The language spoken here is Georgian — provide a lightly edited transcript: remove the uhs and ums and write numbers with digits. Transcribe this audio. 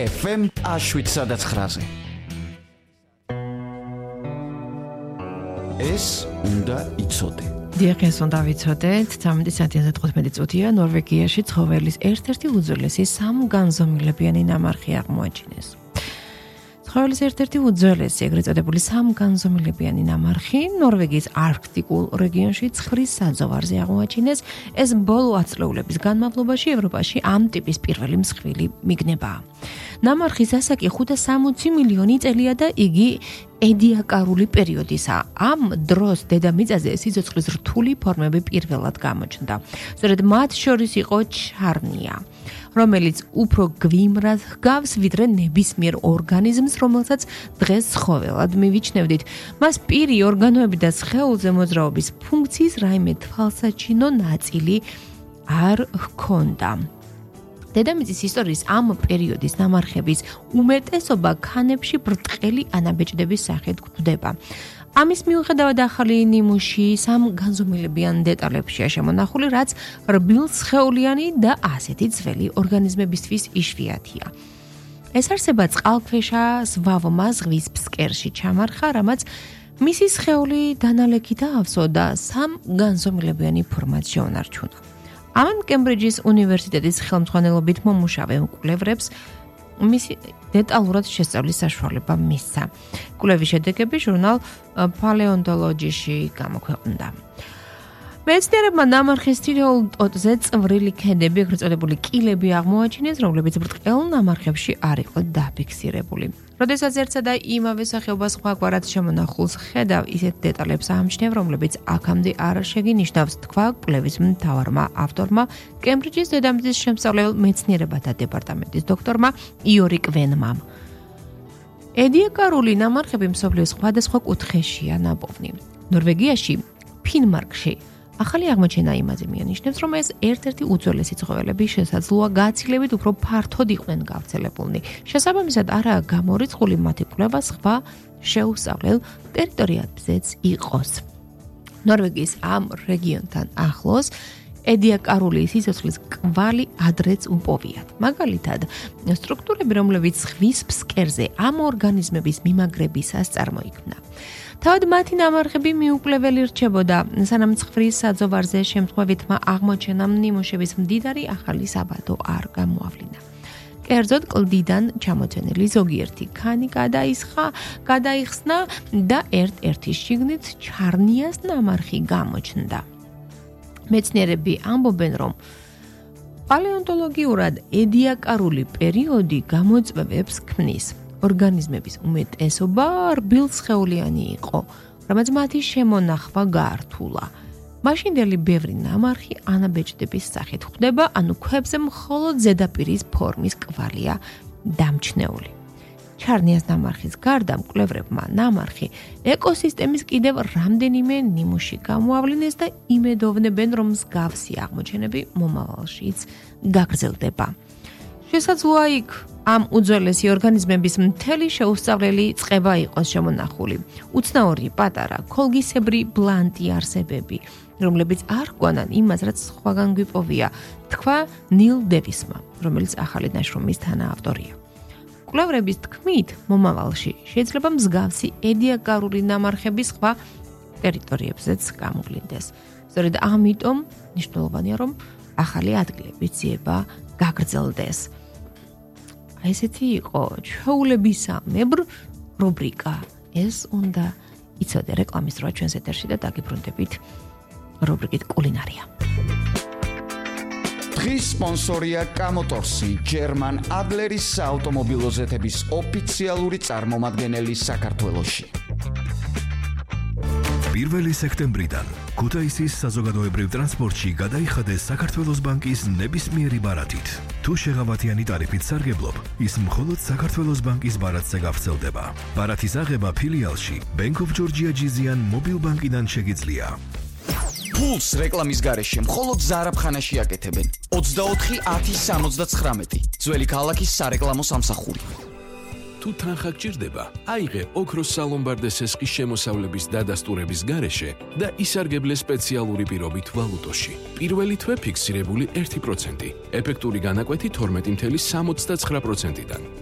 FM A7-ზე. ეს უნდა იცოდე. დიახ, ეს უნდა ვიცოდეთ. 13:15 წუთია ნორვეგიაში ცხოველის ერთ-ერთი უძველესი სამგანზომილებიანი ნამარხი აღმოაჩინეს. ცხოველის ერთ-ერთი უძველესი, ეგრეთ წოდებული სამგანზომილებიანი ნამარხი ნორვეგიის არქტიკულ რეგიონში ცხრის საძოვარზე აღმოაჩინეს. ეს ბოლო 10 წლეულების განმავლობაში ევროპაში ამ ტიპის პირველი მსხვილი მიგნებაა. ნამარხის ასაკი 560 მილიონი წელია და იგი ედიაკარული პერიოდისაა. ამ დროს დედამიწაზე სიცოცხლის რთული ფორმები პირველად გამოჩნდა. სწორედ მათ შორის იყო ჩარნია, რომელიც უფრო გვიმრად ჰგავს ვიდრე ნებისმიერ ორგანიზმს, რომელსაც დღეს ცხოველად მივიჩნევდით. მას პირი, ორგანოები და სხეულზე მოძრაობის ფუნქციის რაიმე თვალსაჩინო ნაწილი არ ჰქონდა. დედამიწის ისტორიის ამ პერიოდის ნამარხების უმეტესობა ქანებში ბრტყელი ანაბეჭდების სახით გვხვდება. ამის მიუხედავად ახალი ნიმუში სამგანზომილებიან დეტალებშია შემონახული, რაც რბილსხეულიანი და ასეთი ძველი ორგანიზმებისთვის იშვიათია. ეს არსება წყალქვეშა ზვავმა ზღვის ფსკერში ჩამარხა, რამაც მისი სხეული დანალექი დაავსო და სამგანზომილებიანი ფორმაც შეუნარჩუნა. ამან კემბრიჯის უნივერსიტეტის ხელმძღვანელობით მომუშავე მკვლევრებს მისი დეტალურად შესწავლის საშუალება მისცა. კვლევის შედეგები ჟურნალ Paleontology-ში გამოქვეყნდა. მეცნიერებმა ნამარხის თითოეულ ტოტზე წვრილი ქედები, ეგრეთ წოდებული კილები აღმოაჩინეს, რომლებიც ბრტყელ ნამარხებში არ იყო დაფიქსირებული. როდესაც ერთსა და იმავე სახეობას სხვაგვარად შემონახულს ხედავ, ისეთ დეტალებს ამჩნევ, რომლებიც აქამდე არ შეგინიშნავს, თქვა კვლევის მთავარმა ავტორმა, კემბრიჯის დედამიწის შემსწავლელ მეცნიერებათა დეპარტამენტის დოქტორმა იორი კვენმამ. ედიაკარული ნამარხები მსოფლიოს სხვადასხვა კუთხეშია ნაპოვნი. ნორვეგიაში, ფინმარკში ახალი აღმოჩენა იმაზე მიანიშნებს, რომ ეს ერთ-ერთი უძველესი ცხოველები შესაძლოა გაცილებით უფრო ფართოდ იყვნენ გავრცელებულნი. შესაბამისად, არაა გამორიცხული მათი კვლევა სხვა შეუსწავლელ ტერიტორიაზეც იყოს. ნორვეგიის ამ რეგიონთან ახლოს ედიაკარული სიცოცხლის კვალი ადრეც უპოვიათ. მაგალითად, სტრუქტურები, რომლებიც ზღვის ფსკერზე ამ ორგანიზმების მიმაგრებისას წარმოიქმნა. თავად მათი ნამარხები მიუკვლეველი რჩებოდა, სანამ ცხვრის საძოვარზე შემთხვევითმა აღმოჩენამ ნიმუშების მდიდარი ახალი საბადო არ გამოავლინა. კერძოდ, კლდიდან ჩამოცენილი ზოგიერთი ქანი გადაიხსნა და ერთ-ერთი შიგნით ჩარნიას ნამარხი გამოჩნდა. მეცნიერები ამბობენ, რომ პალეონტოლოგიურად ედიაკარული პერიოდი გამოწვევებს ქმნის. ორგანიზმების უმეტესობა რბილსხეულიანი იყო, რამაც მათი შემონახვა გაართულა. მაშინდელი ბევრი ნამარხი ანაბეჭდების სახით გვხვდება, ანუ ქვებზე მხოლოდ ზედაპირის ფორმის კვალია დამჩნეული. ჩარნიას ნამარხის გარდა მკვლევრებმა ნამარხი ეკოსისტემის კიდევ რამდენიმე ნიმუში გამოავლინეს და იმედოვნებენ, რომ მსგავსი აღმოჩენები მომავალშიც გაგრძელდება. შესაძლოა იქ ამ უძველესი ორგანიზმების მთელი შეუსწავლელი წყება იყოს შემონახული. უცნაური პატარა ქოლგისებრი ბლანტი არსებები, რომლებიც არ გვანან იმას, რაც სხვაგან გვიპოვია, თქვა ნილ დევისმა, რომელიც ახალი ნაშრომის თანაავტორია. კვლევრების თქმით, მომავალში შეიძლება მსგავსი ედიაკარული ნამარხები სხვა ტერიტორიებზეც გამოვლინდეს. სწორედ ამიტომ მნიშვნელოვანია, რომ ახალი ადგილების ძიება გაგრძელდეს. ესეთი იყო ჩვეულებისამებრ რუბრიკა. ეს უნდა იცოდე რეკლამის დროა ჩვენს ეთერში და დაგიბრუნდებით რუბრიკით კულინარია. დღის სპონსორია კამოტორსი, ჯერმან ადლერის საავტომობილო ზეთების ოფიციალური წარმომადგენელი საქართველოში. 1 სექტემბრიდან ქუთაისის საზოგადოებრივ ტრანსპორტში გადაიხადეს საქართველოს ბანკის ნებისმიერი ბარათით. თუ შეღავათიანი ტარიფით სარგებლობ, ის მხოლოდ საქართველოს ბანკის ბარათზე გავრცელდება. ბარათის აღება ფილიალში Bank of Georgia ჯიზიან მობილ ბანკიდან შეგიძლია. ფულს რეკლამის გარეშე მხოლოდ ზარაფხანაში აკეთებენ. 24-10-79 ძველი ქალაქის სარეკლამო სამსახური. თუ თანხა გჭირდება, აიღე ოქროს სალომბარდეს ესყის შემოსავლების დადასტურების გარეშე და ისარგებლე სპეციალური პირობით ვალუტოში. პირველი თვე ფიქსირებული 1%, ეფექტური განაკვეთი 12.69%-დან.